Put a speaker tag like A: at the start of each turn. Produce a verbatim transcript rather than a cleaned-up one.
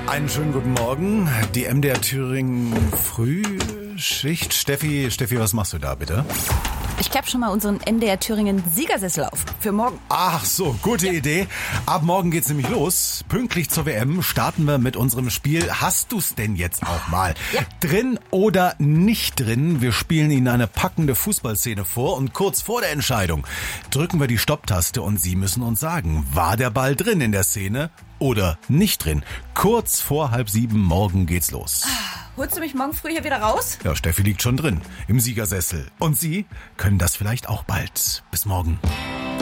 A: Einen schönen guten Morgen. Die M D R Thüringen Frühschicht. Steffi, Steffi, was machst du da bitte?
B: Ich klappe schon mal unseren M D R Thüringen Siegersessel auf. Für morgen.
A: Ach so, gute ja. Idee. Ab morgen geht's nämlich los. Pünktlich zur W M starten wir mit unserem Spiel. Hast du's denn jetzt auch mal?
B: Ja.
A: Drin oder nicht drin? Wir spielen Ihnen eine packende Fußballszene vor und kurz vor der Entscheidung drücken wir die Stopptaste und Sie müssen uns sagen, war der Ball drin in der Szene oder nicht drin? Kurz vor halb sieben morgen geht's los.
B: Holst du mich morgen früh hier wieder raus?
A: Ja, Steffi liegt schon drin im Siegersessel. Und Sie können das vielleicht auch bald. Bis morgen.